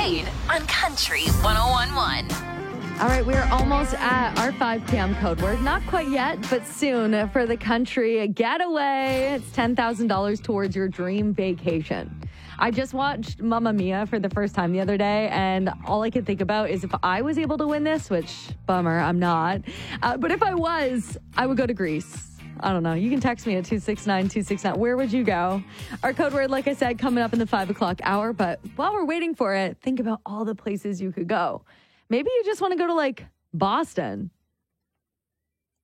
Reed on Country 101.1. All right, we're almost at our 5 p.m. code word. Not quite yet, but soon for the country getaway. It's $10,000 towards your dream vacation. I just watched Mamma Mia for the first time the other day, and all I could think about is if I was able to win this, which, bummer, I'm not. But if I was, I would go to Greece. I don't know. You can text me at 269-269. Where would you go? Our code word, like I said, coming up in the 5 o'clock hour. But while we're waiting for it, think about all the places you could go. Maybe you just want to go to, like, Boston.